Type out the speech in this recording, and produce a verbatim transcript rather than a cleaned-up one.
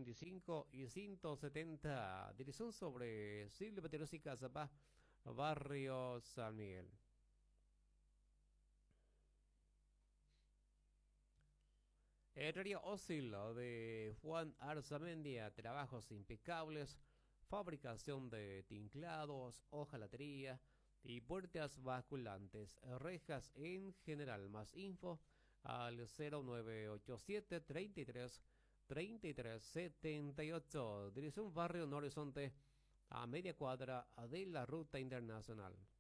veinticinco y ciento setenta. Dirección sobre Silvio Peterosi Casapá, barrio San Miguel. Herrería Ósil de Juan Arzamendia, trabajos impecables, fabricación de tinclados, hojalatería y puertas basculantes, rejas en general. Más info al cero nueve ocho siete, treinta y tres, treinta y tres, setenta y ocho. Dirección Barrio Horizonte, a media cuadra de la ruta internacional.